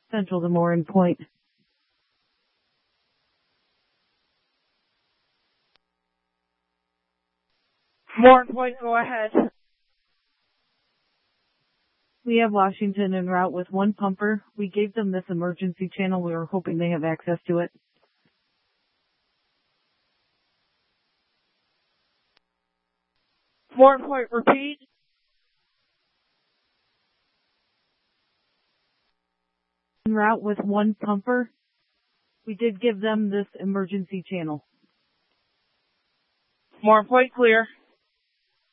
Central to Morin Point. Morin Point, go ahead. We have Washington en route with one pumper. We gave them this emergency channel. We were hoping they have access to it. Morin Point, repeat. En route with one pumper. We did give them this emergency channel. Morin Point, clear.